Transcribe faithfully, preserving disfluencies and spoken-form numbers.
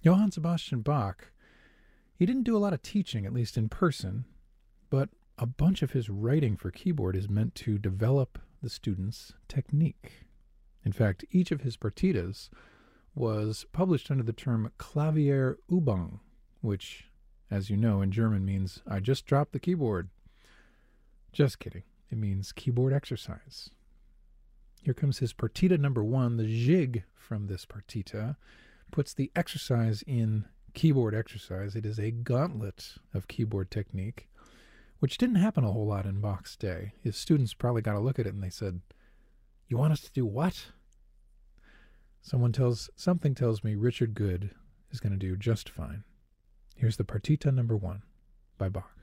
Johann Sebastian Bach, he didn't do a lot of teaching, at least in person, but a bunch of his writing for keyboard is meant to develop the student's technique. In fact, each of his partitas was published under the term Klavierübung, which, as you know, in German means, I just dropped the keyboard. Just kidding. It means keyboard exercise. Here comes his partita number one. The jig from this partita puts the exercise in keyboard exercise. It is a gauntlet of keyboard technique, which didn't happen a whole lot in Bach's day. His students probably got a look at it and they said, "You want us to do what?" Someone tells, something tells me Richard Good is going to do just fine. Here's the partita number one by Bach.